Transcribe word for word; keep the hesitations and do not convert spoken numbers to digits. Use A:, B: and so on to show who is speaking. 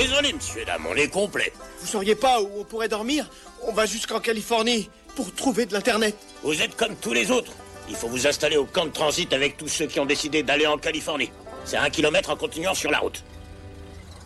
A: Désolé, monsieur, dame, on est complet.
B: Vous sauriez pas où on pourrait dormir? On va jusqu'en Californie pour trouver de l'internet.
A: Vous êtes comme tous les autres. Il faut vous installer au camp de transit avec tous ceux qui ont décidé d'aller en Californie. C'est un kilomètre en continuant sur la route.